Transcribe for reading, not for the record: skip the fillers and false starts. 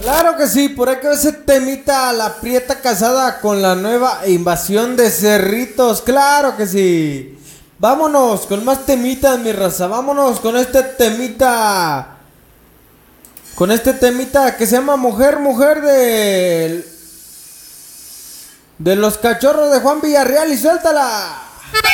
Claro que sí, por ahí que ese temita, la Prieta casada con la nueva invasión de cerritos, claro que sí. Vámonos con más temitas, mi raza, vámonos con este temita. Con este temita que se llama Mujer, Mujer de los Cachorros de Juan Villarreal y suéltala.